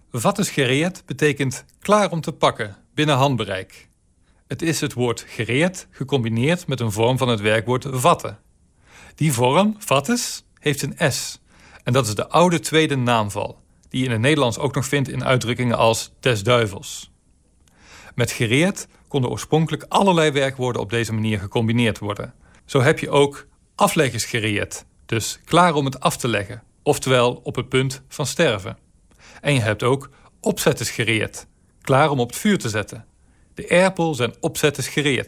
Vattes gereed betekent klaar om te pakken, binnen handbereik. Het is het woord gereed gecombineerd met een vorm van het werkwoord vatten. Die vorm, vattes, heeft een S. En dat is de oude tweede naamval, die je in het Nederlands ook nog vindt in uitdrukkingen als des duivels. Met gereed konden oorspronkelijk allerlei werkwoorden op deze manier gecombineerd worden. Zo heb je ook afleggersgereed, dus klaar om het af te leggen, oftewel op het punt van sterven. En je hebt ook opzettersgereed, klaar om op het vuur te zetten. De erpel zijn opzetters gereed.